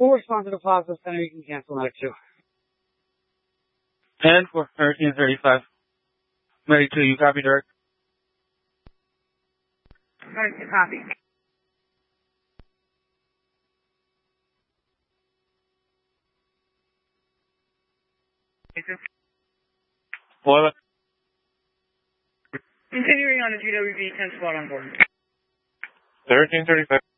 Full response to the Plaza Center, you can cancel that too. And for 1335. Ready to you, copy, Dirk? Ready to copy. Boiler. Continuing on the GWB 10 spot on board. 1335.